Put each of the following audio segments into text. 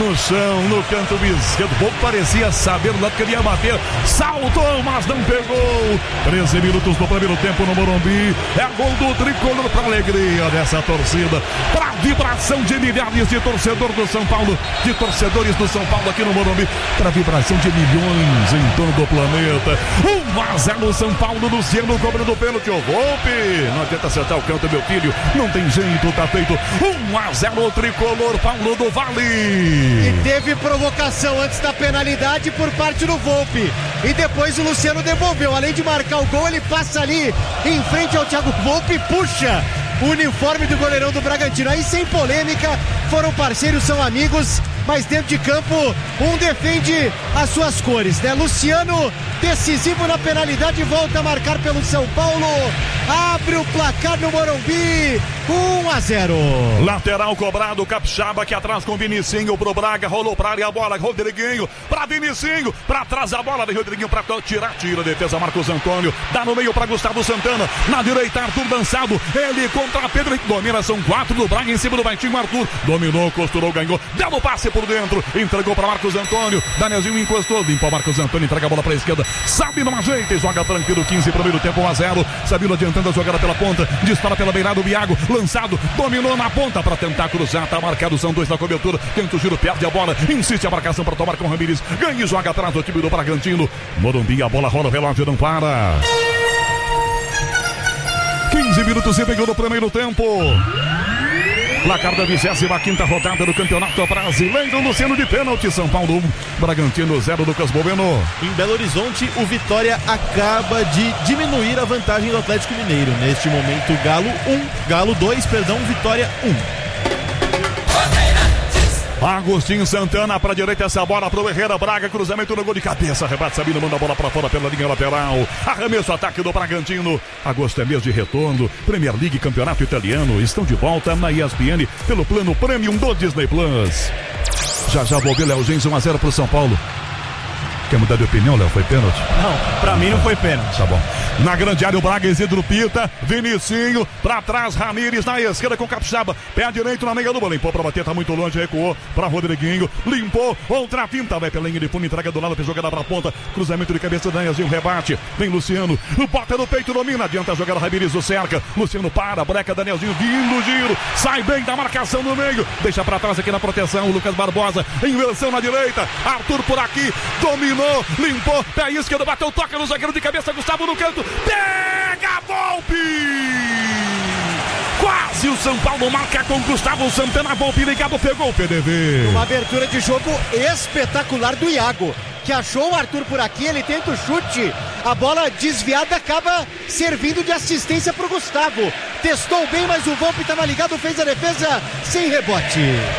no chão, no canto esquerdo. Pouco parecia saber lá que ele ia bater. Saltou, mas não pegou. 13 minutos do primeiro tempo no Morumbi. É gol do tricolor para alegria dessa torcida. Para vibração de milhares de torcedores do São Paulo. De torcedores do São Paulo aqui no Morumbi. Para vibração de milhões em torno do planeta. 1-0 São Paulo. Luciano cobrando o pênalti. O Volpe. Não adianta acertar o canto, meu filho. Não tem jeito, tá feito. 1-0 o tricolor Paulo do Vale. E teve provocação antes da penalidade por parte do Volpe. E depois o Luciano devolveu. Além de marcar o gol, ele passa ali em frente ao Thiago Volpe e puxa o uniforme do goleirão do Bragantino. Aí sem polêmica, foram parceiros, são amigos, mas dentro de campo um defende as suas cores, né? Luciano, decisivo na penalidade, volta a marcar pelo São Paulo, abre o placar no Morumbi, 1-0. Lateral cobrado, Capixaba que atrás com Vinicinho pro Braga, rolou pra área a bola, Rodriguinho pra Vinicinho, pra trás a bola, vem Rodriguinho pra tirar, tira a defesa, Marcos Antônio, dá no meio pra Gustavo Santana, na direita Arthur Dançado, ele contra Pedro, domina, são 4 do Braga em cima do Baitinho, Arthur, dominou, costurou, ganhou, deu o passe por dentro, entregou pra Marcos Antônio, Danielzinho encostou, limpou Marcos Antônio, entrega a bola pra esquerda, Sabino ajeita e joga tranquilo, 15 primeiro tempo, 1-0, Sabino adiantando a jogada pela ponta, dispara pela beirada o Biago, lançado, dominou na ponta pra tentar cruzar, tá marcado, são 2 na cobertura, tenta o giro, perde a bola, insiste a marcação pra tomar com o Ramires, ganha e joga atrás do time do Bragantino, Morumbi, a bola rola, o relógio não para. 15 minutos e pegou no primeiro tempo. Placar da 25ª rodada do Campeonato Brasileiro. Luciano de pênalti, São Paulo 1, Bragantino 0, Lucas Boveno. Em Belo Horizonte, o Vitória acaba de diminuir a vantagem do Atlético Mineiro. Neste momento, Galo 2, Vitória 1. Agostinho Santana para direita, essa bola pro Herrera, Braga, cruzamento no gol de cabeça, rebate Sabino, manda a bola para fora pela linha lateral, arremesso, ataque do Bragantino. Agosto é mês de retorno, Premier League, Campeonato Italiano, estão de volta na ESPN pelo plano Premium do Disney Plus. Já vou ver Léo Gens, 1-0 pro São Paulo. Quer mudar de opinião, Léo? Foi pênalti? Não, pra mim não foi pênalti. Tá bom. Na grande área o Braga, Isidro pita, Vinicinho, pra trás Ramires, na esquerda com Capixaba, pé direito na meia lua, limpou pra bater, tá muito longe, recuou pra Rodriguinho, limpou, outra finta, vai pela linha de fundo, entrega do lado, tem jogada pra ponta, cruzamento de cabeça, Danielzinho, rebate, vem Luciano, bota no peito, domina, adianta a jogada, Ramires, o cerca, Luciano para, breca, Danielzinho, vindo, giro, sai bem da marcação no meio, deixa pra trás aqui na proteção, o Lucas Barbosa, inversão na direita, Arthur por aqui, dominou, limpou, pé esquerdo, bateu, toca no zagueiro de cabeça, Gustavo no canto, pega a Volpe! Quase o São Paulo marca com Gustavo Santana, Volpe ligado, pegou o PDV. Uma abertura de jogo espetacular do Iago, que achou o Arthur por aqui, ele tenta o chute, a bola desviada acaba servindo de assistência pro Gustavo. Testou bem, mas o Volpe estava ligado, fez a defesa sem rebote.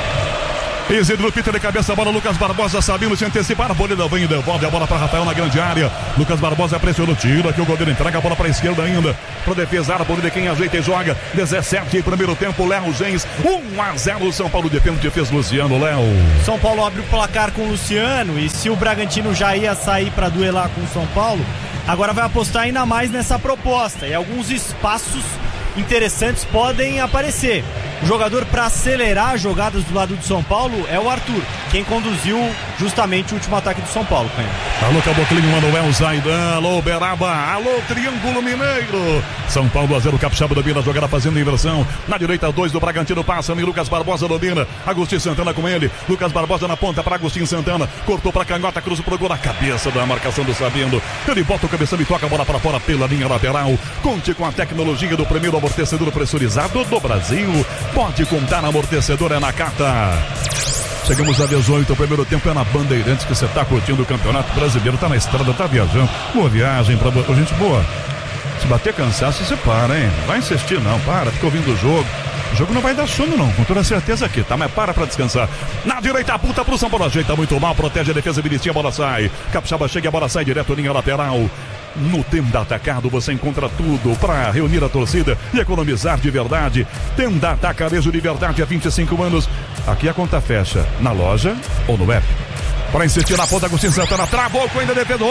Isidro pita de cabeça, a bola, Lucas Barbosa, Sabino se antecipar, a bola vem e devolve a bola para Rafael na grande área, Lucas Barbosa pressionou, tiro aqui o goleiro, entrega a bola para a esquerda ainda, para defesa, a bola de quem ajeita e joga, 17 em primeiro tempo, Léo Gens, 1-0, São Paulo de pênalti, fez Luciano, Léo. São Paulo abre o placar com o Luciano, e se o Bragantino já ia sair para duelar com o São Paulo, agora vai apostar ainda mais nessa proposta, e alguns espaços interessantes podem aparecer. O jogador para acelerar jogadas do lado do São Paulo é o Arthur, quem conduziu justamente o último ataque do São Paulo. Alô, Caboclinho, Manuel Zaidan, alô, Beraba, alô, Triângulo Mineiro. São Paulo 0, Capixaba domina a jogada fazendo inversão. Na direita, 2 do Bragantino passa, e Lucas Barbosa domina. Agostinho Santana com ele. Lucas Barbosa na ponta para Agostinho Santana. Cortou para canhota, cruza pro gol na cabeça da marcação do Sabino. Ele bota o cabeção e toca a bola para fora pela linha lateral. Conte com a tecnologia do primeiro amortecedor pressurizado do Brasil. Pode contar, amortecedor é na Cata. Chegamos a 18, o primeiro tempo é na Bandeirantes, que você tá curtindo o Campeonato Brasileiro, tá na estrada, tá viajando. Boa viagem pra gente, boa. Se bater cansaço, você para, hein? Não vai insistir não, para, fica ouvindo o jogo. O jogo não vai dar sono não, com toda certeza aqui, tá? Mas para pra descansar. Na direita, a puta pro São Paulo, ajeita muito mal, protege a defesa, bonitinha, a bola sai. Capixaba chega, a bola sai direto, linha lateral. No Tenda Atacado você encontra tudo para reunir a torcida e economizar de verdade. Tenda Atacarejo de verdade há 25 anos. Aqui a conta fecha, na loja ou no app. Para insistir na ponta, Agostinho Santana travou com ainda defesa.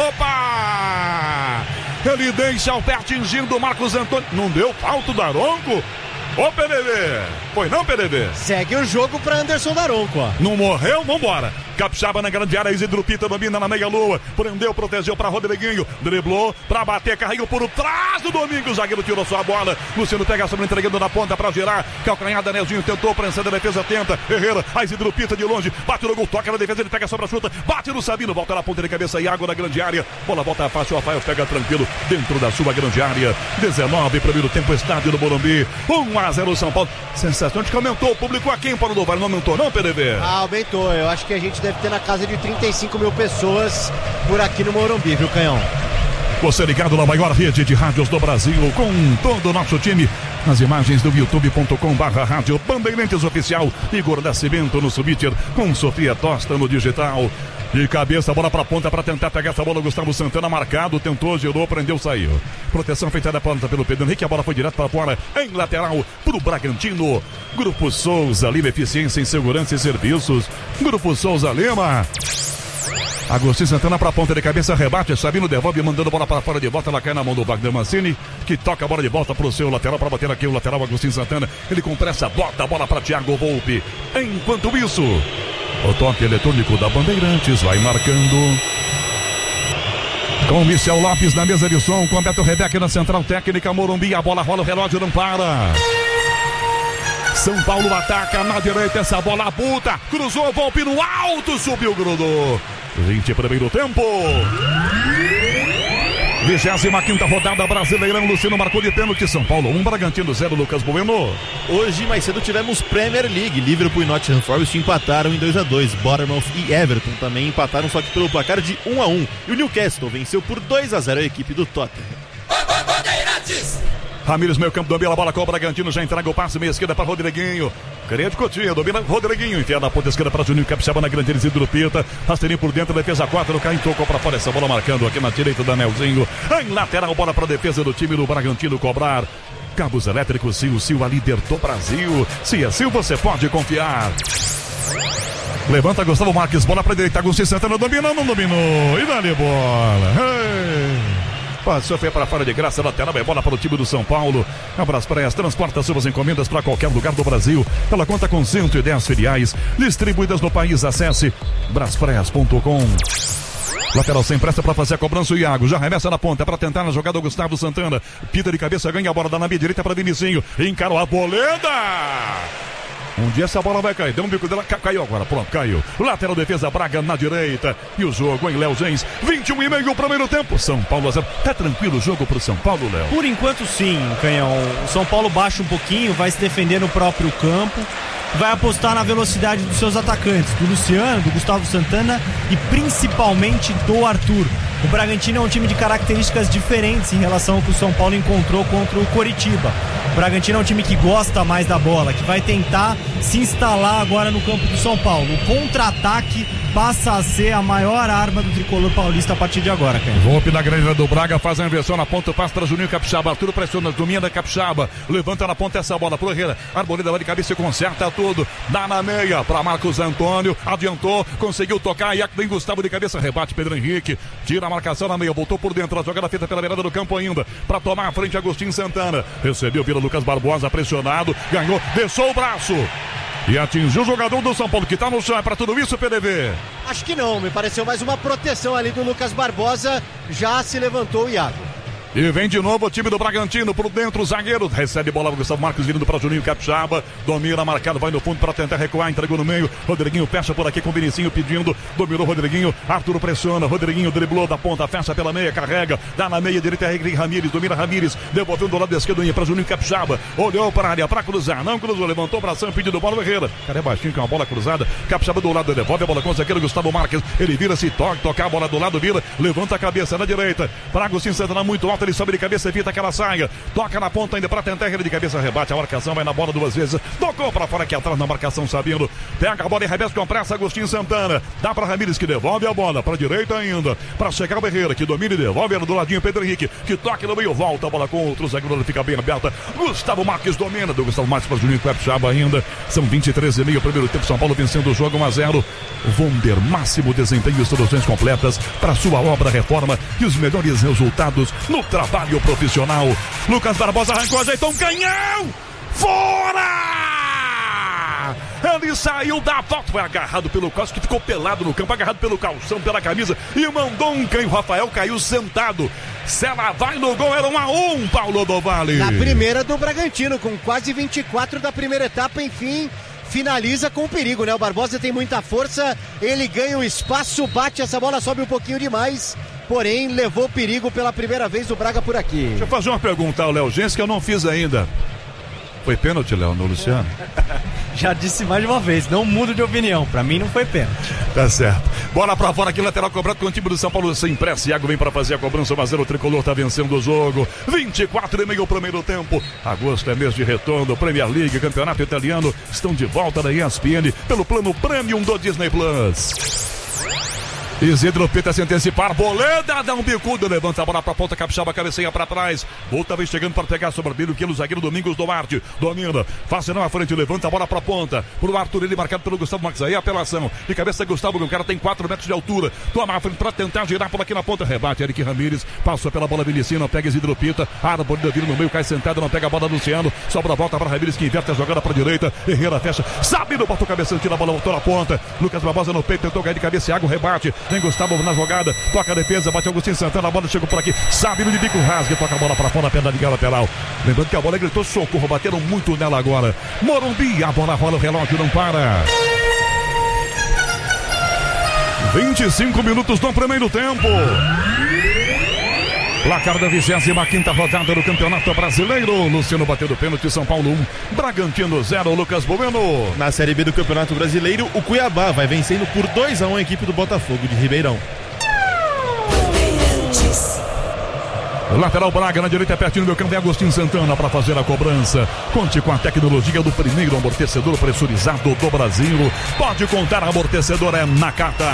Opa! Ele deixa o pé atingindo o Marcos Antônio. Não deu falta o Daronco? Ô, PDV! Foi não, PDV? Segue o jogo pra Anderson Daronco, ó. Não morreu? Vambora. Capixaba na grande área, Isidro Pita domina na meia-lua. Prendeu, protegeu pra Rodriguinho. Driblou pra bater, carregou por trás do Domingos. O zagueiro tirou sua bola. Luciano pega a sobra, entregando na ponta pra girar. Calcanhada, Nezinho tentou, prensando a defesa, tenta. Herrera, a Isidro Pita de longe. Bate no gol, toca na defesa, ele pega a sobra, chuta. Bate no Sabino, volta na ponta de cabeça. Iago na grande área. Bola volta fácil, o Rafael pega tranquilo dentro da sua grande área. 19, primeiro tempo, estádio do Morumbi. 1-0 São Paulo. Sensação de que aumentou o público aqui em Paulo do Vale. Não aumentou não, PDV? Aumentou. Eu acho que a gente deve ter na casa de 35 mil pessoas por aqui no Morumbi, viu, Canhão? Você ligado na maior rede de rádios do Brasil, com todo o nosso time. As imagens do youtube.com/rádio Bandeirantes Oficial. Igor Nascimento no Subiter, com Sofia Tosta no digital. De cabeça, bola pra ponta pra tentar pegar essa bola. Gustavo Santana marcado, tentou, girou, prendeu, saiu. Proteção feita da ponta pelo Pedro Henrique. A bola foi direto para fora, em lateral pro Bragantino. Grupo Souza Lima, eficiência em segurança e serviços. Grupo Souza Lima. Agostinho Santana pra ponta de cabeça, rebate, Sabino devolve, mandando bola para fora de volta, ela cai na mão do Wagner Mancini, que toca a bola de volta pro seu lateral, para bater aqui o lateral, Agostinho Santana, ele com pressa, bota a bola para Thiago Volpe. Enquanto isso, o toque eletrônico da Bandeirantes vai marcando. Com Michel Lopes na mesa de som, com Beto Rebeca na central técnica, Morumbi, a bola rola, o relógio não para. São Paulo ataca na direita, essa bola abuta, cruzou, Volpe no alto, subiu, grudou. 20 primeiro tempo. 25ª rodada, Brasileirão. Luciano marcou de pênalti. São Paulo 1, Bragantino 0, Lucas Bueno. Hoje, mais cedo, tivemos Premier League. Liverpool e Nottingham Forest empataram em 2-2. Bournemouth e Everton também empataram, só que pelo placar de 1-1. E o Newcastle venceu por 2-0 a equipe do Tottenham. Ramires, meio campo, domina a bola com o Bragantino, já entrega o passe, meia esquerda para Rodriguinho. Crédito Coutinho, domina Rodriguinho, enfia na ponta esquerda para Juninho Capixaba na grande Isidro Pita. Rasteirinho por dentro, defesa 4, cai, tocou para fora essa bola, marcando aqui na direita da Nelzinho. Em lateral, bola para a defesa do time do Bragantino cobrar. Cabos elétricos, Sil, a líder do Brasil. Se é Sil, você pode confiar. Levanta Gustavo Marques, bola para a direita, Agostinho Santana domina, não dominou. E dá-lhe bola. Passou, foi para fora de graça, lateral, é bola para o time do São Paulo. A Braspress transporta suas encomendas para qualquer lugar do Brasil. Ela conta com 110 filiais distribuídas no país. Acesse braspress.com. Lateral sem pressa para fazer a cobrança, o Iago já remessa na ponta para tentar na jogada o Gustavo Santana. Pita de cabeça, ganha a bola, dá na meia direita para Vinicinho. Encarou a boleda. Um dia essa bola vai cair, deu um bico dela, caiu agora, pronto, caiu. Lateral defesa, Braga na direita. E o jogo em Léo Gens, 21,5 primeiro tempo. São Paulo a 0. Tá tranquilo o jogo pro São Paulo, Léo? Por enquanto sim, Canhão. O São Paulo baixa um pouquinho, vai se defender no próprio campo. Vai apostar na velocidade dos seus atacantes, do Luciano, do Gustavo Santana e principalmente do Arthur. O Bragantino é um time de características diferentes em relação ao que o São Paulo encontrou contra o Coritiba. O Bragantino é um time que gosta mais da bola, que vai tentar se instalar agora no campo do São Paulo. O contra-ataque passa a ser a maior arma do tricolor paulista a partir de agora, cara. Volpe na grande do Braga, faz a inversão na ponta, passa para Juninho Capixaba. Arthur pressiona, domina Capixaba, levanta na ponta essa bola pro Herrera. Arboleda vai de cabeça e conserta tudo. Dá na meia para Marcos Antônio, adiantou, conseguiu tocar. E vem Gustavo de cabeça, rebate Pedro Henrique, tira a marcação na meia, voltou por dentro. A jogada feita pela beirada do campo ainda, para tomar a frente Agostinho Santana. Recebeu, vira Lucas Barbosa, pressionado, ganhou, deixou o braço. E atingiu o jogador do São Paulo, que tá no chão. É pra tudo isso, PDV? Acho que não, me pareceu mais uma proteção ali do Lucas Barbosa. Já se levantou o Iago. E vem de novo o time do Bragantino por dentro, o zagueiro recebe bola, o Gustavo Marques vindo para Juninho Capixaba, domina, marcado, vai no fundo para tentar recuar, entregou no meio, Rodriguinho fecha por aqui com o Vinicinho pedindo, dominou Rodriguinho, Arthur pressiona, Rodriguinho driblou da ponta, fecha pela meia, carrega, dá na meia direita, Henrique Ramires, domina Ramires, devolveu do lado esquerdo para Juninho Capixaba, olhou para a área para cruzar, não cruzou, levantou o bração, pedindo bola, o Herrera, cara é baixinho com uma bola cruzada, Capixaba do lado, devolve a bola com o zagueiro Gustavo Marques, ele vira-se, toca a bola do lado, vira, levanta a cabeça na direita, para Agostinho Santana muito alto, ele sobe de cabeça, aquela saia, toca na ponta ainda para tentar, ele de cabeça, rebate a marcação, vai na bola duas vezes, tocou para fora aqui atrás na marcação, Sabino, pega a bola e rebate com pressa, Agostinho Santana, dá para Ramires que devolve a bola, para direita ainda, para chegar o Herrera, que domina e devolve, do ladinho Pedro Henrique, que toca no meio, volta a bola com outro zagueiro, fica bem aberta, Gustavo Marques domina, do Gustavo Marques para Juninho Capixaba ainda, são 23,5 primeiro tempo, São Paulo vencendo o jogo 1-0, Vonder, máximo desempenho e soluções completas para sua obra reforma e os melhores resultados no trabalho profissional. Lucas Barbosa arrancou, ajeitou um canhão! Fora! Ele saiu da volta, foi agarrado pelo calço, que ficou pelado no campo, agarrado pelo calção, pela camisa, e mandou um canho. O Rafael caiu sentado. Se ela vai no gol, era 1-1, Paulo do Vale. Na primeira do Bragantino, com quase 24 da primeira etapa, enfim, finaliza com perigo, né? O Barbosa tem muita força, ele ganha um espaço, bate, essa bola sobe um pouquinho demais, porém levou perigo pela primeira vez o Braga por aqui. Deixa eu fazer uma pergunta ao Léo Gens, que eu não fiz ainda. Foi pênalti, Léo, no Luciano? Já disse mais de uma vez, não mudo de opinião. Pra mim não foi pênalti. Tá certo. Bola pra fora aqui, lateral cobrado com o time do São Paulo sem pressa. Iago vem pra fazer a cobrança, mas o tricolor tá vencendo o jogo. 24,5 o primeiro tempo. Agosto é mês de retorno. Premier League, Campeonato Italiano estão de volta da ESPN pelo plano Premium do Disney Plus. Isidro Pita se antecipar, Arboleda dá um bicudo, levanta a bola pra ponta, Capixaba cabeceia pra trás, outra vez chegando para pegar sobre o que o zagueiro Domingos Duarte, domina, fácil não à frente, levanta a bola pra ponta, pro Arthur, ele marcado pelo Gustavo Max, aí a apelação, de cabeça Gustavo, o cara tem 4 metros de altura, toma a frente pra tentar girar por aqui na ponta, rebate, Eric Ramírez, passou pela bola Vinicino, pega Isidro Pita, Arboleda vira no meio, cai sentado, não pega a bola Luciano, sobra a volta para Ramírez, que inverte a jogada pra direita, Herrera fecha, Sabino botou o cabeção, tira a bola, voltou na ponta, Lucas Barbosa no peito, tentou cair de cabeça, Iago rebate, tem Gustavo na jogada, toca a defesa, bate Agostinho Santana, a bola chegou por aqui, Sabino de bico rasga, toca a bola pra fora, perna de lateral. Lembrando que a bola gritou socorro, bateram muito nela agora. Morumbi, a bola rola, o relógio não para. 25 minutos do primeiro tempo. Placar da 25ª rodada do Campeonato Brasileiro. Luciano bateu do pênalti, São Paulo 1, Bragantino 0, Lucas Bueno. Na Série B do Campeonato Brasileiro, o Cuiabá vai vencendo por 2-1 a equipe do Botafogo de Ribeirão. Lateral Braga, na direita, pertinho do meu campo, tem Agostinho Santana para fazer a cobrança. Conte com a tecnologia do primeiro amortecedor pressurizado do Brasil. Pode contar, amortecedor é Nakata.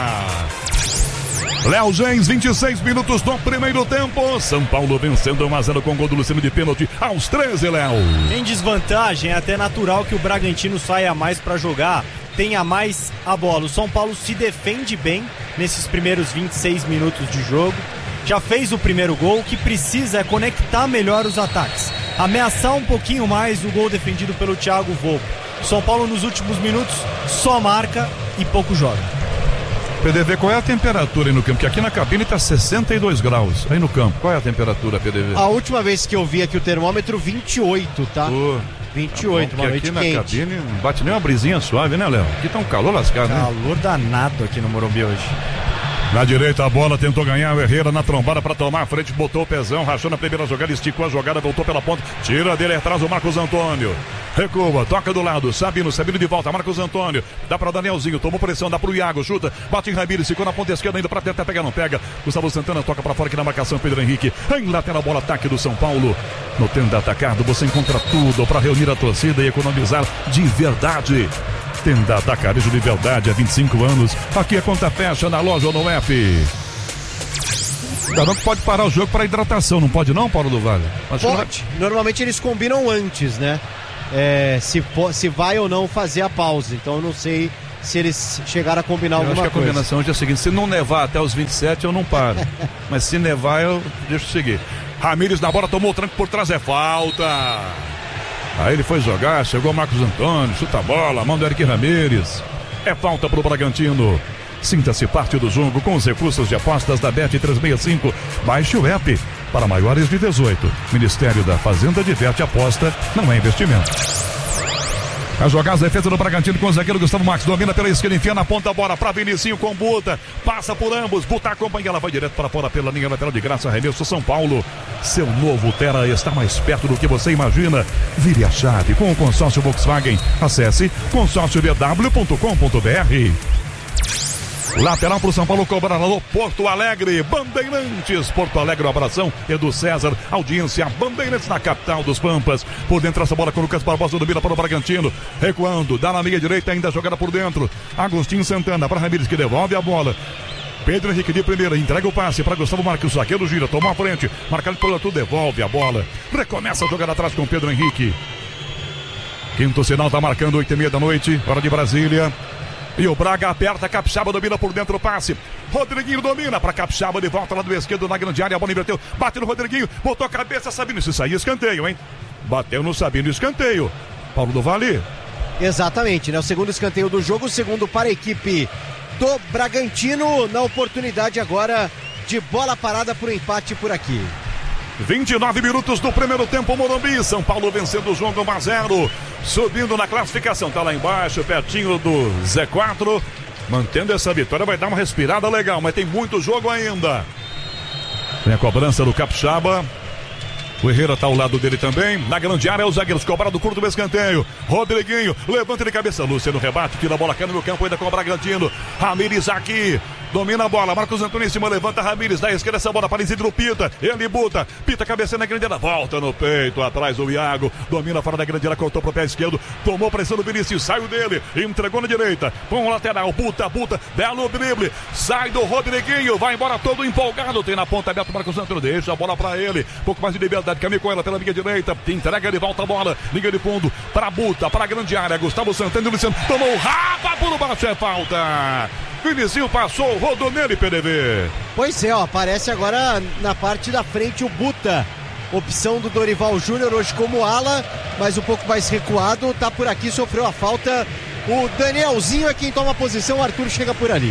Léo Gens, 26 minutos do primeiro tempo. São Paulo vencendo 1-0 com o gol do Luciano de pênalti aos 13, Léo. Em desvantagem, é até natural que o Bragantino saia mais para jogar, tenha mais a bola. O São Paulo se defende bem nesses primeiros 26 minutos de jogo. Já fez o primeiro gol, o que precisa é conectar melhor os ataques. Ameaçar um pouquinho mais o gol defendido pelo Thiago Volpi. São Paulo nos últimos minutos só marca e pouco joga. PDV, qual é a temperatura aí no campo? Porque aqui na cabine está 62 graus. Aí no campo, qual é a temperatura, PDV? A última vez que eu vi aqui o termômetro, 28, tá? 28, tá, uma noite aqui na quente. cabine não bate nem uma brisinha suave, né, Léo? Aqui tá um calor lascado, né? Calor danado aqui no Morumbi hoje. Na direita a bola, tentou ganhar o Herrera na trombada para tomar a frente, botou o pezão, rachou na primeira jogada, esticou a jogada, voltou pela ponta, tira dele atrás o Marcos Antônio. Recua, toca do lado, Sabino de volta, Marcos Antônio, dá para Danielzinho, tomou pressão, dá pro Iago, chuta, bate em Ramírez, ficou na ponta esquerda ainda para tentar pegar, não pega. Gustavo Santana toca para fora aqui na marcação, Pedro Henrique, em lateral, bola, ataque do São Paulo. No tenda atacado, você encontra tudo para reunir a torcida e economizar de verdade. Tenda Atacarejo de verdade há 25 anos. Aqui a conta fecha na loja ou no app. Não pode parar o jogo para hidratação, não pode não, Paulo do Vale? Pode. Normalmente eles combinam antes, né? Se vai ou não fazer a pausa. Então eu não sei se eles chegaram a combinar alguma coisa. Eu acho que a combinação hoje é a seguinte: se não nevar até os 27 eu não paro. Mas se nevar eu deixo seguir. Ramírez na bola, tomou o tranco por trás, é falta. Aí ele foi jogar, chegou Marcos Antônio, chuta a bola, mão do Eric Ramírez. É falta pro Bragantino. Sinta-se parte do jogo com os recursos de apostas da Bet365. Baixe o app para maiores de 18. Ministério da Fazenda diverte aposta, não é investimento. A jogada, defesa do Bragantino com o zagueiro Gustavo Max, domina pela esquerda, enfia na ponta a bola para Vinicinho com Buta, passa por ambos, Buta acompanha, ela vai direto para fora pela linha lateral de graça, arremesso São Paulo. Seu novo Terra está mais perto do que você imagina. Vire a chave com o consórcio Volkswagen. Acesse consórciovw.com.br. Lateral pro São Paulo, cobrar no Porto Alegre, Bandeirantes, Porto Alegre, um abração, Edu César, audiência, Bandeirantes na capital dos Pampas, por dentro essa bola com o Lucas Barbosa, domina para o Bragantino, recuando, dá na meia direita, ainda jogada por dentro, Agostinho Santana para Ramírez, que devolve a bola, Pedro Henrique de primeira, entrega o passe para Gustavo Marques, o zagueiro gira, tomou a frente, marcado por outro, devolve a bola, recomeça a jogada atrás com Pedro Henrique. Quinto sinal, tá marcando 8h30 da noite, hora de Brasília. E o Braga aperta, Capixaba domina por dentro o passe. Rodriguinho domina para Capixaba, de volta lá do esquerdo na grande área, a bola inverteu, bate no Rodriguinho, botou a cabeça, Sabino, se sair escanteio, hein? Bateu no Sabino, escanteio. Paulo do Vale. Exatamente, né? O segundo escanteio do jogo, o segundo para a equipe do Bragantino, na oportunidade agora de bola parada para o empate por aqui. 29 minutos do primeiro tempo, Morumbi. São Paulo vencendo o jogo 1-0. Subindo na classificação, tá lá embaixo, pertinho do Z4. Mantendo essa vitória, vai dar uma respirada legal, mas tem muito jogo ainda. Tem a cobrança do Capixaba. O Herrera tá ao lado dele também. Na grande área, os zagueiros cobrado curto do escanteio. Rodriguinho, levanta de cabeça. Luciano rebate, tira a bola, cai no meu campo ainda com o Bragantino. Ramires aqui. Domina a bola, Marcos Antônio em cima, levanta Ramires, da esquerda essa bola para Isidro Pita, ele buta, Pita cabeceia na grande área, volta no peito, atrás o Iago, domina fora da grande área, cortou pro pé esquerdo, tomou pressão do Vinícius, saiu dele, entregou na direita, com o lateral, buta, belo drible, sai do Rodriguinho, vai embora todo empolgado, tem na ponta aberta o Marcos Antônio, deixa a bola para ele, pouco mais de liberdade, caminha com ela pela linha direita, entrega de volta a bola, linha de fundo, para Buta, para a grande área, Gustavo Santana e Luciano, tomou rapa por baixo, é falta. Vinicius passou, rodou nele, PDV. Pois é, ó, aparece agora na parte da frente o Buta. Opção do Dorival Júnior hoje como ala, mas um pouco mais recuado. Tá por aqui, sofreu a falta. O Danielzinho é quem toma a posição, o Arthur chega por ali.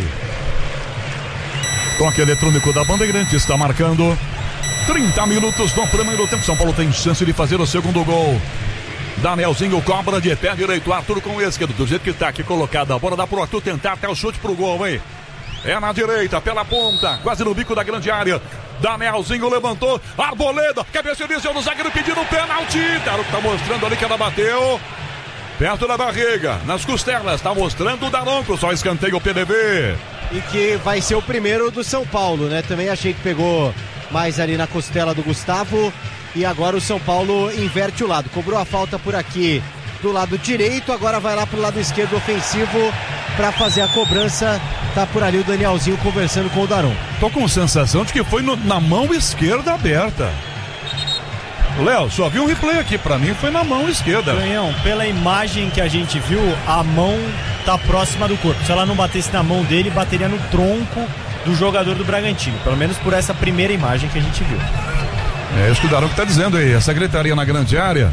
Toque eletrônico da Bandeirante está marcando 30 minutos no primeiro tempo. São Paulo tem chance de fazer o segundo gol. Danielzinho cobra de pé direito, Arthur com o esquerdo, do jeito que tá aqui colocado, a bola dá pro Arthur tentar até o chute pro gol, hein? É na direita, pela ponta, quase no bico da grande área. Danielzinho levantou, Arboleda, cabeça inicial do zagueiro pedindo pênalti. Tá mostrando ali que ela bateu perto da barriga, nas costelas, tá mostrando o Daronco, só escanteio o PDV. E que vai ser o primeiro do São Paulo, né? Também achei que pegou mais ali na costela do Gustavo. E agora o São Paulo inverte o lado. Cobrou a falta por aqui do lado direito. Agora vai lá pro lado esquerdo ofensivo para fazer a cobrança. Tá por ali o Danielzinho conversando com o Daron. Tô com sensação de que foi na mão esquerda aberta. Léo, só vi um replay aqui. Pra mim foi na mão esquerda. Canhão, pela imagem que a gente viu, a mão tá próxima do corpo. Se ela não batesse na mão dele, bateria no tronco do jogador do Bragantino. Pelo menos por essa primeira imagem que a gente viu. É isso que o Daronco tá dizendo aí, essa gritaria na grande área.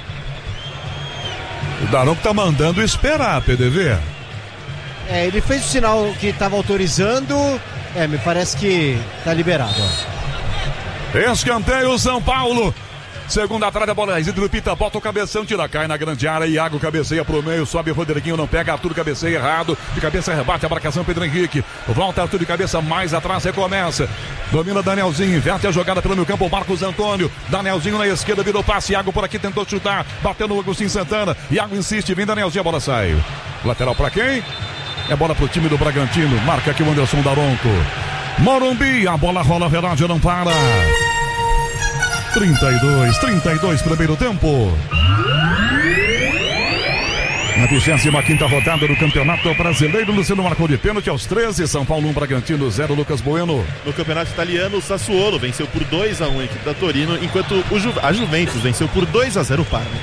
O Daronco tá mandando esperar, PDV. É, ele fez o sinal que tava autorizando. Me parece que tá liberado, ó. Escanteio São Paulo. Segunda atrás da bola, Isidro Pita bota o cabeção, tira, cai na grande área, Iago cabeceia pro meio, sobe Rodriguinho, não pega, Arthur cabeceia errado, de cabeça rebate a marcação Pedro Henrique, volta Arthur de cabeça mais atrás, recomeça, domina Danielzinho, inverte a jogada pelo meio campo, Marcos Antônio, Danielzinho na esquerda, virou passe, Iago por aqui tentou chutar, bateu no Agostinho Santana, Iago insiste, vem Danielzinho, a bola sai, lateral pra quem? É bola pro time do Bragantino, marca aqui o Anderson Daronco, Morumbi, a bola rola, Verade não para. 32, primeiro tempo. Na 25ª rodada do Campeonato Brasileiro, Luciano marcou de pênalti aos 13, São Paulo 1, Bragantino 0, Lucas Bueno. No Campeonato Italiano, o Sassuolo venceu por 2-1 a equipe da Torino, enquanto a Juventus venceu por 2-0 o Parma.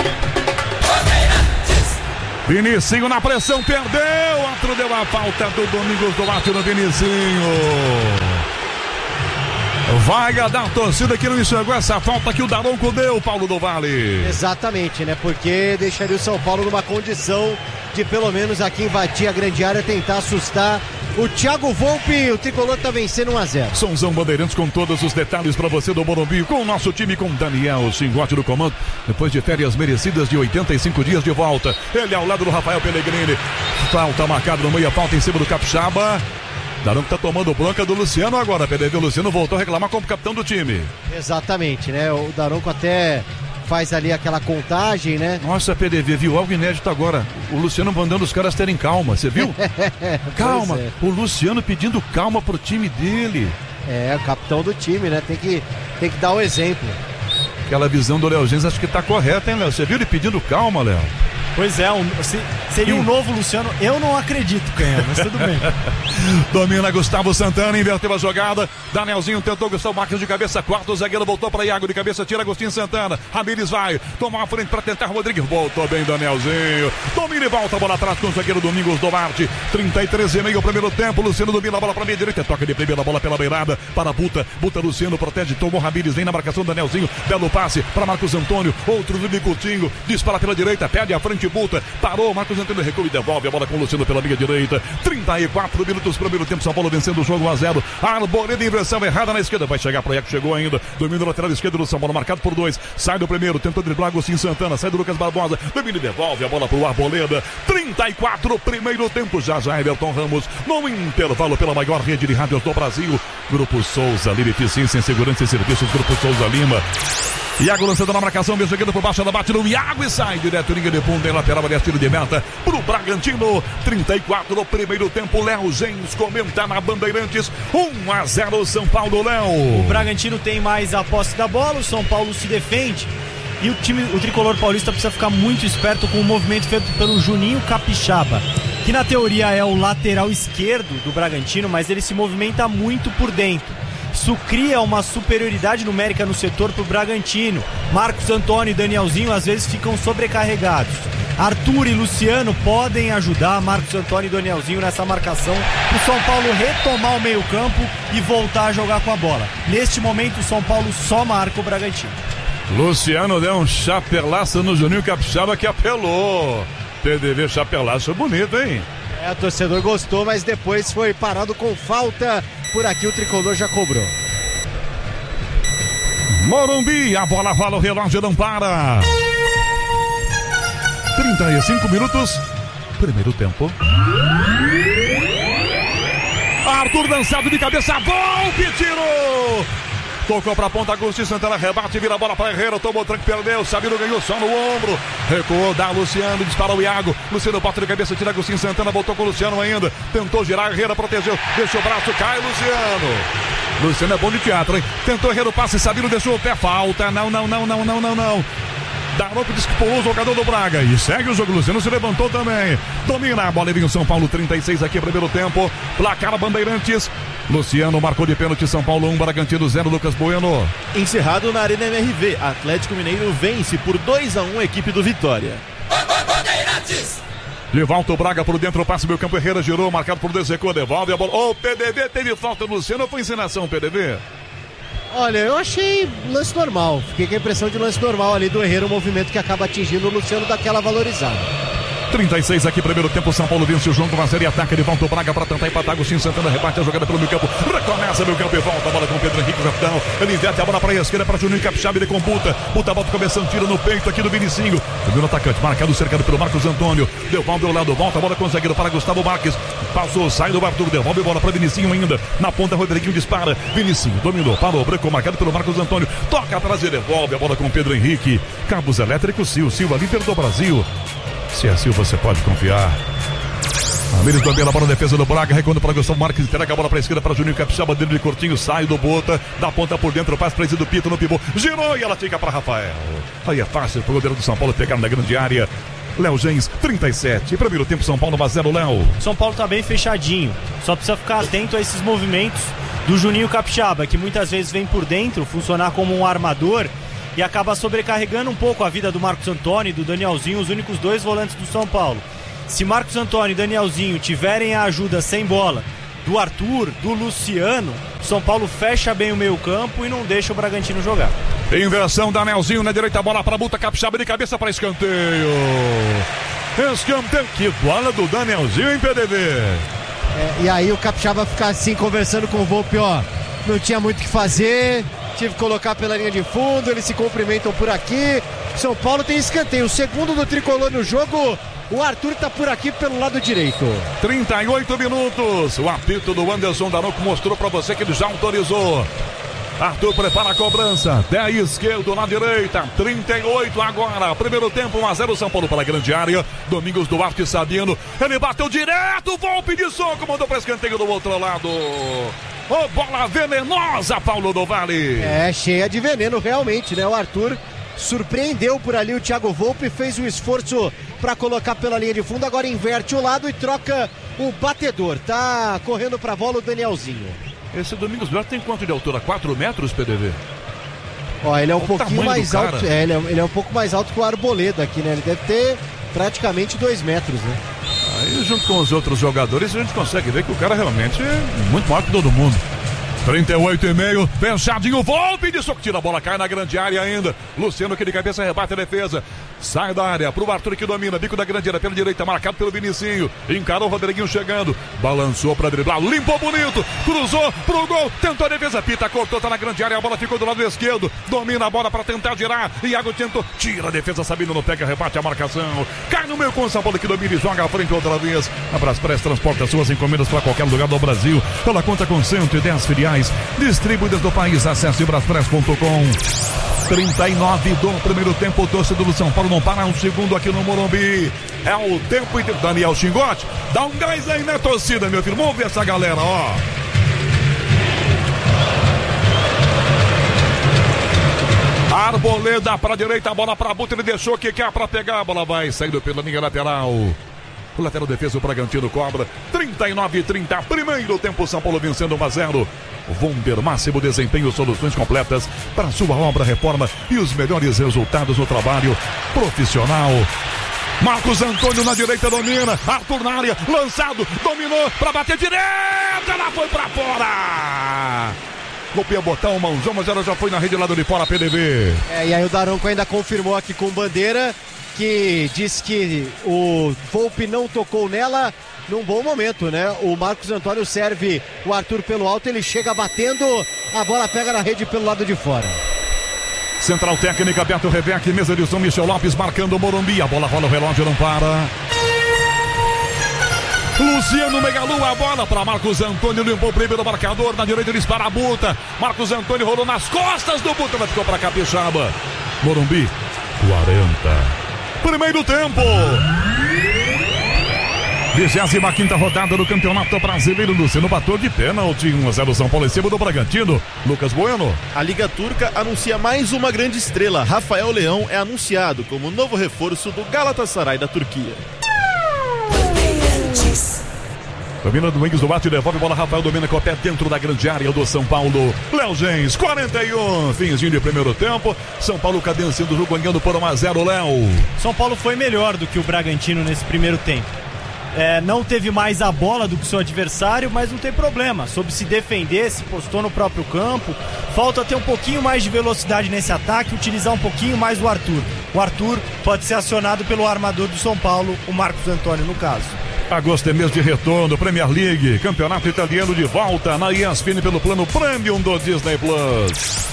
Vinicinho na pressão, perdeu, Arthur deu a falta do Domingos Duarte no Vinicinho. Vai dar a torcida que não enxergou essa falta que o Daronco deu, Paulo do Vale. Exatamente, né? Porque deixaria o São Paulo numa condição de pelo menos aqui invadir a grande área, tentar assustar o Thiago Volpi. O tricolor tá vencendo 1-0. Somzão Bandeirantes com todos os detalhes para você do Morumbi, com o nosso time, com Daniel Singote no comando, depois de férias merecidas de 85 dias de volta. Ele ao lado do Rafael Pellegrini. Falta marcada no meio, falta em cima do Capixaba. Daronco tá tomando bronca do Luciano agora, PDV. O Luciano voltou a reclamar como capitão do time. Exatamente, né? O Daronco até faz ali aquela contagem, né? Nossa, PDV, viu algo inédito agora. O Luciano mandando os caras terem calma, você viu? Calma, o Luciano pedindo calma pro time dele. É, o capitão do time, né? Tem que dar o exemplo. Aquela visão do Léo Gens acho que tá correta, hein, Léo? Você viu ele pedindo calma, Léo? Pois é, seria um novo Luciano. Eu não acredito, Canhão, mas tudo bem. Domina Gustavo Santana, inverteu a jogada. Danielzinho tentou Gustavo Marques de cabeça, quarto zagueiro, voltou para Iago de cabeça, tira Agostinho Santana. Ramires vai, toma a frente para tentar Rodrigues, voltou bem Danielzinho. Domina e volta, a bola atrás com o zagueiro Domingos Duarte. 33,5 o primeiro tempo. Luciano domina a bola para a meia direita, toca de primeira bola pela beirada para Buta. Buta Luciano protege, tomou Ramires, vem na marcação Danielzinho. Belo passe para Marcos Antônio, outro de Coutinho, dispara pela direita, pede a frente Buta. Parou, Marcos Antônio recua e devolve a bola com o Luciano pela meia direita. 34 minutos primeiro tempo, São Paulo vencendo o jogo 1-0. Arboleda, inversão errada na esquerda, vai chegar para o Iago, chegou ainda. Domina o lateral esquerdo do São Paulo, marcado por 2. Sai do primeiro, tentou driblar Agostinho Santana, sai do Lucas Barbosa. Domina e devolve a bola para o Arboleda. 34 primeiro tempo, já Everton Ramos no intervalo pela maior rede de rádios do Brasil. Grupo Souza, Lima Eficiência em Segurança e Serviços, Grupo Souza Lima. Iago lançando na marcação, vem chegando por baixo, ela bate no Iago e sai direto, linha de fundo, em lateral, aliás, tiro de meta pro Bragantino. 34 no primeiro tempo, Léo Gens comenta na Bandeirantes, 1-0 São Paulo, Léo. O Bragantino tem mais a posse da bola, o São Paulo se defende. E o tricolor paulista precisa ficar muito esperto com o movimento feito pelo Juninho Capixaba, que na teoria é o lateral esquerdo do Bragantino, mas ele se movimenta muito por dentro. Isso cria uma superioridade numérica no setor para o Bragantino. Marcos Antônio e Danielzinho às vezes ficam sobrecarregados. Arthur e Luciano podem ajudar Marcos Antônio e Danielzinho nessa marcação para o São Paulo retomar o meio campo e voltar a jogar com a bola. Neste momento o São Paulo só marca o Bragantino. Luciano deu um chapelaço no Juninho Capixaba que apelou. PDV chapelaço bonito, hein? O torcedor gostou, mas depois foi parado com falta. Por aqui o tricolor já cobrou. Morumbi, a bola rola, o relógio não para. 35 minutos, primeiro tempo. Arthur lançado de cabeça, Volpe, tirou! Tocou pra ponta, Agostinho Santana, rebate, vira a bola pra Herrera, tomou o tranque, perdeu, Sabino ganhou só no ombro, recuou, dá Luciano, dispara o Iago, Luciano bota de cabeça, tira Agostinho Santana, voltou com o Luciano ainda, tentou girar, Herrera protegeu, deixou o braço, cai Luciano. Luciano é bom de teatro, hein? Tentou Herrera o passe, Sabino deixou o pé, falta, não. Daronco disse que pulou o jogador do Braga e segue o jogo, Luciano se levantou também, domina a bola, vem o São Paulo, 36 aqui, primeiro tempo, placar Bandeirantes. Luciano marcou de pênalti, São Paulo 1, Bragantino 0, Lucas Bueno. Encerrado na Arena MRV, Atlético Mineiro vence por 2-1 a equipe do Vitória. De volta o Braga por dentro, passe meio campo, Herrera girou, marcado por Desecou, devolve a bola. O PDV teve falta no Luciano, ou foi encenação, PDV? Olha, eu achei lance normal. Fiquei com a impressão de lance normal ali do Herrera, um movimento que acaba atingindo o Luciano daquela valorizada. 36 aqui, primeiro tempo, São Paulo vence o jogo, uma série ataque, de volta o Braga para tentar empatar, Agostinho Santana rebate a jogada pelo meio campo, recomeça meio campo e volta a bola com o Pedro Henrique, o capitão, ele inverte a bola para a esquerda, para Juninho Capixaba, ele computa, puta a bola começando, tira no peito aqui do Vinicinho, subiu no atacante, marcado, cercado pelo Marcos Antônio, devolve ao lado, volta a bola com o zagueiro para Gustavo Marques, passou, sai do Arthur, devolve a bola para Vinicinho ainda, na ponta, Rodriguinho dispara, Vinicinho dominou, parou, branco, marcado pelo Marcos Antônio, toca atrás e devolve a bola com o Pedro Henrique, cabos elétricos, Silva, líder do Brasil. Se é assim, você pode confiar. Ramires domina a bola, defesa do Braga, recuando para Gustavo Marques, entrega a bola para a esquerda para Juninho Capixaba, dele de curtinho, sai do Bota, dá ponta por dentro, passa para do Pito no pivô, girou e ela fica para Rafael. Aí é fácil para o goleiro do São Paulo pegar na grande área. Léo Gens, 37. Primeiro tempo, São Paulo 1-0, Léo. São Paulo tá bem fechadinho, só precisa ficar atento a esses movimentos do Juninho Capixaba, que muitas vezes vem por dentro, funcionar como um armador e acaba sobrecarregando um pouco a vida do Marcos Antônio e do Danielzinho, os únicos dois volantes do São Paulo. Se Marcos Antônio e Danielzinho tiverem a ajuda sem bola do Arthur, do Luciano, São Paulo fecha bem o meio campo e não deixa o Bragantino jogar. Inversão, Danielzinho na direita, bola para Buta, Capixaba de cabeça para escanteio. Escanteio, que bola do Danielzinho em PDV. E aí o Capixaba fica assim conversando com o Volpe, ó, não tinha muito o que fazer, tive que colocar pela linha de fundo, eles se cumprimentam por aqui. São Paulo tem escanteio, o segundo do tricolor no jogo. O Arthur tá por aqui pelo lado direito. 38 minutos. O apito do Anderson Daronco mostrou para você que ele já autorizou. Arthur prepara a cobrança. 10 esquerdo na direita. 38 agora. Primeiro tempo, 1-0 São Paulo para a grande área. Domingos Duarte Sabino. Ele bateu direto. Volpe de soco. Mandou para escanteio do outro lado. Oh, bola venenosa, Paulo do Vale. É, cheia de veneno realmente, né? O Arthur surpreendeu por ali o Thiago Volpe, fez um esforço para colocar pela linha de fundo, agora inverte o lado e troca o batedor. Tá correndo pra bola o Danielzinho. Esse Domingos Duarte tem quanto de altura? 4 metros, PDV? Ó, ele é um pouquinho mais alto. Ele é um pouco mais alto que o Arboleda aqui, né? Ele deve ter praticamente 2 metros, né? Aí, junto com os outros jogadores, a gente consegue ver que o cara realmente é muito maior que todo mundo. 38,5, fechadinho, Volpe de soco, tira a bola, cai na grande área ainda. Luciano que de cabeça rebate a defesa. Sai da área pro Arthur que domina, bico da grande área pela direita, marcado pelo Vinicinho. Encarou o Rodriguinho chegando, balançou pra driblar, limpou bonito, cruzou pro gol, tentou a defesa, Pita cortou, tá na grande área, a bola ficou do lado esquerdo, domina a bola pra tentar girar. Iago tentou, tira a defesa, Sabino não pega, rebate a marcação. Cai no meio com o São Paulo que domina e joga à frente outra vez. A Braspress transporta suas encomendas para qualquer lugar do Brasil. Ela conta com 110 filiais distribuídas do país. Acesse braspress.com. 39 do primeiro tempo, o torcedor do São Paulo não para um segundo aqui no Morumbi. É o tempo inteiro. Daniel Chingote, dá um gás aí na torcida, meu filho. Vamos ver essa galera, ó. Arboleda para a direita, a bola para a Buta, ele deixou que quer para pegar, a bola vai saindo pela linha lateral. O lateral defesa, o Bragantino cobra. 39-30, primeiro tempo, São Paulo vencendo 1-0. Vonder, máximo desempenho, soluções completas para sua obra, reforma e os melhores resultados no trabalho profissional. Marcos Antônio na direita domina, Arthur na área, lançado, dominou para bater direto, ela foi para fora. Golpeia botão, mãozão, mas ela já foi na rede lá de fora, PDV. E aí o Daronco ainda confirmou aqui com bandeira, que diz que o Volpe não tocou nela num bom momento, né? O Marcos Antônio serve o Arthur pelo alto, ele chega batendo, a bola pega na rede pelo lado de fora. Central técnica, Beto Rebeck, mesa de som, Michel Lopes marcando o Morumbi, a bola rola, o relógio não para. Luciano Megalu, a bola para Marcos Antônio, limpou o primeiro marcador, na direita ele dispara a Buta, Marcos Antônio rolou nas costas do Buta, mas ficou para Capixaba. Morumbi, 40. Primeiro tempo. 25ª rodada do Campeonato Brasileiro. Luciano bateu de pênalti. 1-0 São Paulo em cima do Bragantino. Lucas Bueno. A Liga Turca anuncia mais uma grande estrela. Rafael Leão é anunciado como novo reforço do Galatasaray da Turquia. Domina Domingos Duarte, devolve bola, Rafael domina com o pé dentro da grande área do São Paulo. Léo Gens, 41, finzinho de primeiro tempo. São Paulo cadenciando o jogo, ganhando por 1-0, Léo. São Paulo foi melhor do que o Bragantino nesse primeiro tempo. Não teve mais a bola do que seu adversário, mas não tem problema. Soube se defender, se postou no próprio campo. Falta ter um pouquinho mais de velocidade nesse ataque, utilizar um pouquinho mais o Arthur. O Arthur pode ser acionado pelo armador do São Paulo, o Marcos Antônio, no caso. Agosto é mês de retorno, Premier League, campeonato italiano de volta na ESPN pelo plano Premium do Disney Plus.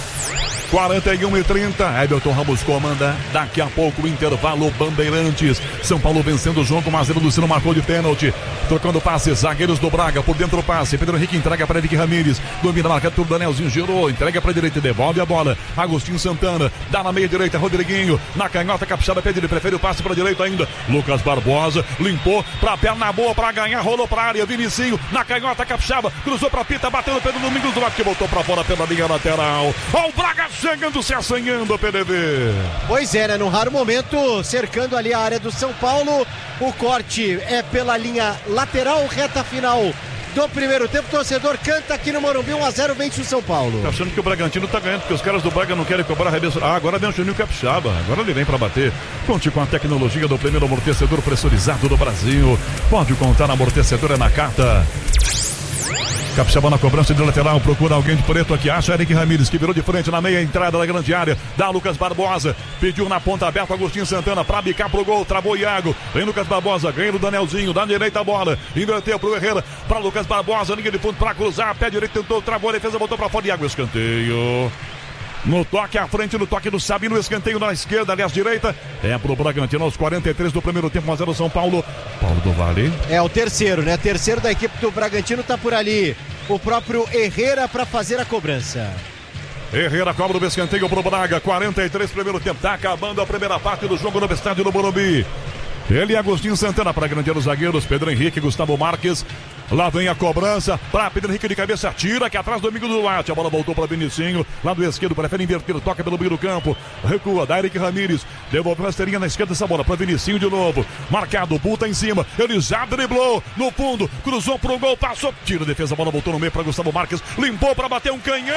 41-30, Everton Ramos comanda, daqui a pouco o intervalo, Bandeirantes, São Paulo vencendo o jogo, mas o Luciano marcou de pênalti, trocando passes, zagueiros do Braga, por dentro o passe, Pedro Henrique entrega para Henrique Ramírez, domina, marca tudo, Danielzinho girou, entrega para a direita e devolve a bola, Agostinho Santana, dá na meia direita, Rodriguinho, na canhota, Capixaba pede, ele prefere o passe para a direita ainda, Lucas Barbosa, limpou, para a perna boa, para ganhar, rolou para a área, Vinicinho, na canhota, Capixaba, cruzou para a Pita, batendo Pedro Domingos Duarte, que voltou para fora pela linha lateral, ó o Braga chegando, se assanhando, PDV. Pois é, né? Num raro momento, cercando ali a área do São Paulo. O corte é pela linha lateral, reta final do primeiro tempo. O torcedor canta aqui no Morumbi, 1-0, vence o São Paulo. Tá achando que o Bragantino tá ganhando, porque os caras do Braga não querem cobrar a arremesso. Agora vem o Juninho Capixaba, agora ele vem pra bater. Conte com a tecnologia do primeiro amortecedor pressurizado do Brasil. Pode contar, amortecedor é na carta. Capixaba na cobrança de lateral, procura alguém de preto aqui, acha Henrique Ramírez, que virou de frente na meia entrada da grande área, dá Lucas Barbosa, pediu na ponta aberta Agostinho Santana pra bicar pro gol, travou Iago, vem Lucas Barbosa, ganha do Danielzinho, da direita a bola, inverteu pro Herrera, pra Lucas Barbosa, linha de fundo pra cruzar, pé direito tentou, travou a defesa, voltou pra fora, Iago, escanteio. No toque à frente, no toque do Sabino, escanteio na esquerda, aliás, direita. É pro Bragantino aos 43 do primeiro tempo, 1-0 São Paulo. Paulo do Vale. É o terceiro, né? Terceiro da equipe do Bragantino, tá por ali o próprio Herrera para fazer a cobrança. Herrera cobra o escanteio pro Braga, 43 primeiro tempo. Tá acabando a primeira parte do jogo no estádio do Morumbi. Ele e Agostinho Santana para grandear os zagueiros, Pedro Henrique, Gustavo Marques. Lá vem a cobrança para Pedro Henrique de cabeça, tira aqui atrás do amigo do Duarte. A bola voltou para Vinicinho, lado esquerdo, prefere inverter, toca pelo meio do campo, recua, da Eric Ramírez, devolveu a rasteirinha na esquerda essa bola para Vinicinho de novo, marcado, Buta em cima, ele já driblou no fundo, cruzou pro gol, passou, tira a defesa, a bola voltou no meio para Gustavo Marques, limpou para bater um canhão.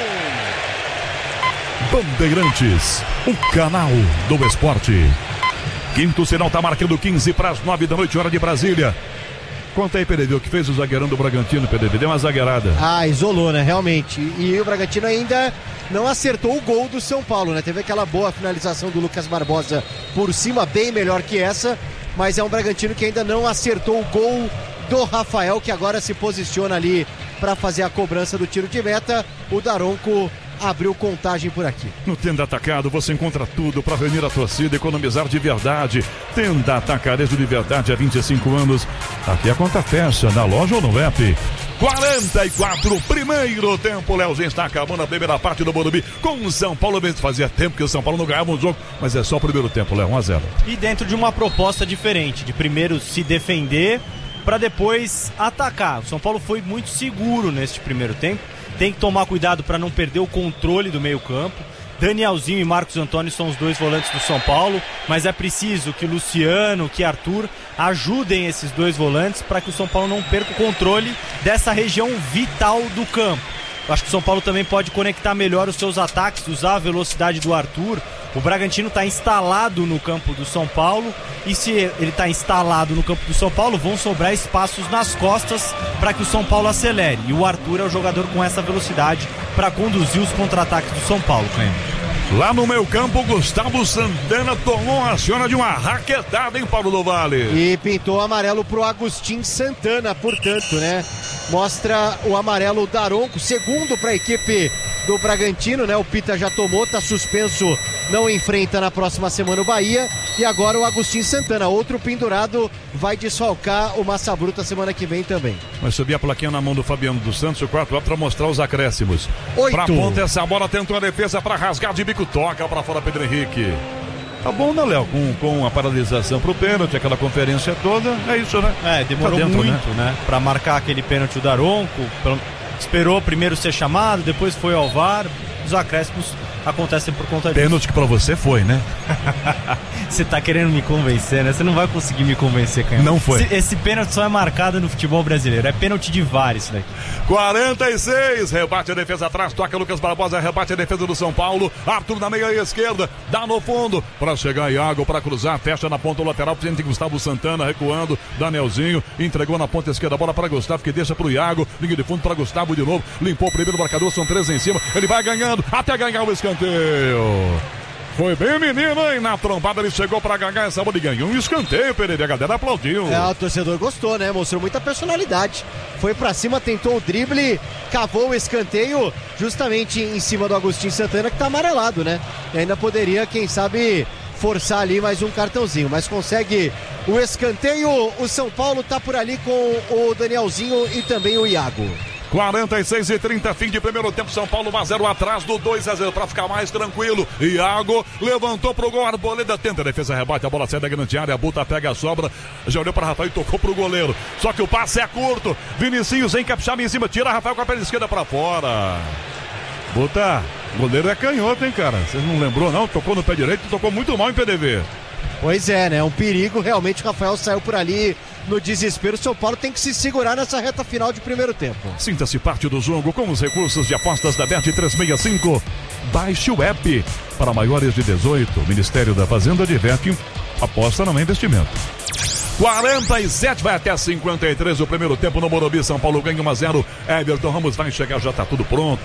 Bandeirantes, o canal do esporte. Quinto sinal tá marcando 15 para as 9 da noite, hora de Brasília. Conta aí, PDD, o que fez o zagueirão do Bragantino, PDD? Deu uma zagueirada. Isolou, né? Realmente. E o Bragantino ainda não acertou o gol do São Paulo, né? Teve aquela boa finalização do Lucas Barbosa por cima, bem melhor que essa, mas é um Bragantino que ainda não acertou o gol do Rafael, que agora se posiciona ali para fazer a cobrança do tiro de meta. O Daronco abriu contagem por aqui. No Tenda Atacado você encontra tudo para reunir a torcida, economizar de verdade. Tenda Atacarejo de verdade há 25 anos. Aqui a conta fecha, na loja ou no app. 44, primeiro tempo. O Leozinho está acabando a primeira parte do Morumbi com o São Paulo. Fazia tempo que o São Paulo não ganhava um jogo, mas é só o primeiro tempo, Léo, 1-0. E dentro de uma proposta diferente, de primeiro se defender para depois atacar. O São Paulo foi muito seguro neste primeiro tempo. Tem que tomar cuidado para não perder o controle do meio-campo. Danielzinho e Marcos Antônio são os dois volantes do São Paulo, mas é preciso que Luciano, que Arthur ajudem esses dois volantes para que o São Paulo não perca o controle dessa região vital do campo. Eu acho que o São Paulo também pode conectar melhor os seus ataques, usar a velocidade do Arthur. O Bragantino está instalado no campo do São Paulo, e se ele está instalado no campo do São Paulo, vão sobrar espaços nas costas para que o São Paulo acelere. E o Arthur é o jogador com essa velocidade para conduzir os contra-ataques do São Paulo, Cleber. Lá no meio campo, Gustavo Santana tomou a senhora de uma raquetada, hein, Paulo do Vale? E pintou amarelo pro Agustin Santana, portanto, né? Mostra o amarelo Daronco, segundo para a equipe do Bragantino, né? O Pita já tomou, tá suspenso, não enfrenta na próxima semana o Bahia. E agora o Agustin Santana, outro pendurado, vai desfalcar o Massa Bruta semana que vem também. Vai subir a plaquinha na mão do Fabiano dos Santos, o 4 para mostrar os acréscimos. 8. Pra ponta essa bola, tentou a defesa para rasgar de bico, toca para fora Pedro Henrique. Tá bom, né, Léo? Com a paralisação pro pênalti, aquela conferência toda, é isso, né? Demorou dentro, muito, né? Pra marcar aquele pênalti o Daronco, esperou primeiro ser chamado, depois foi ao VAR. Os acréscimos acontecem por conta disso. Pênalti que pra você foi, né? Você tá querendo me convencer, né? Você não vai conseguir me convencer, Canhão. Não foi. Esse pênalti só é marcado no futebol brasileiro. É pênalti de VAR isso daqui. 46, rebate a defesa atrás, toca Lucas Barbosa, rebate a defesa do São Paulo. Arthur na meia esquerda, dá no fundo, pra chegar Iago, pra cruzar, fecha na ponta lateral, presente Gustavo Santana, recuando, Danielzinho, entregou na ponta esquerda, bola pra Gustavo, que deixa pro Iago, linha de fundo pra Gustavo de novo, limpou o primeiro marcador, são 3 em cima, ele vai ganhando, até ganhar o escanteio. Foi bem menino, hein? Na trombada ele chegou pra ganhar essa bola e ganhou um escanteio, Pereira. A galera aplaudiu. O torcedor gostou, né? Mostrou muita personalidade. Foi pra cima, tentou o drible, cavou o escanteio justamente em cima do Agustin Santana, que tá amarelado, né? E ainda poderia, quem sabe, forçar ali mais um cartãozinho, mas consegue o escanteio. O São Paulo tá por ali com o Danielzinho e também o Iago. 46 e 30, fim de primeiro tempo, São Paulo 1-0 atrás do 2-0 para ficar mais tranquilo. Iago levantou pro gol, Arboleda tenta, defesa rebate, a bola sai da grande área, a Buta pega a sobra, já olhou para Rafael e tocou pro goleiro. Só que o passe é curto, Vinicinho sem capixaba em cima, tira Rafael com a perna esquerda para fora. Buta, goleiro é canhoto, hein, cara? Você não lembrou, não? Tocou no pé direito, tocou muito mal em PDV. Pois é, né? Um perigo, realmente o Rafael saiu por ali no desespero. O São Paulo tem que se segurar nessa reta final de primeiro tempo. Sinta-se parte do jogo com os recursos de apostas da Bet365. Baixe o app. Para maiores de 18, Ministério da Fazenda diverte, aposta não é investimento. 47, vai até 53 o primeiro tempo no Morumbi. São Paulo ganha 1-0. Everton Ramos vai chegar, já tá tudo pronto.